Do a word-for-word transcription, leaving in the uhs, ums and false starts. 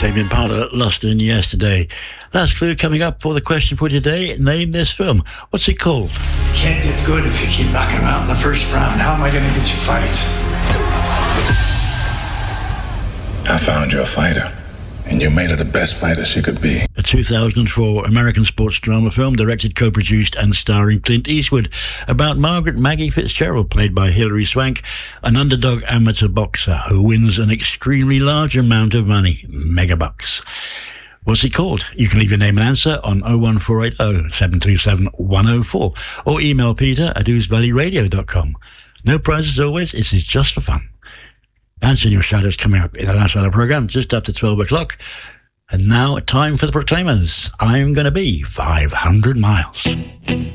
Tame Impala, Lost in Yesterday. Last clue coming up for the question for today. Name this film. What's it called? You can't get good if you keep knocking around in the first round. How am I going to get you fights? I found you a fighter, and you made her the best fighter she could be. A two thousand four American sports drama film, directed, co-produced and starring Clint Eastwood, about Margaret Maggie Fitzgerald, played by Hilary Swank, an underdog amateur boxer who wins an extremely large amount of money, megabucks. What's it called? You can leave your name and answer on oh one four eight oh, seven three seven, one oh four or email peter at ouse valley radio dot com. No prizes always, this is just for fun. Answering your shadows coming up in the last hour of the programme, just after twelve o'clock. And now, time for the Proclaimers. I'm going to be five hundred miles.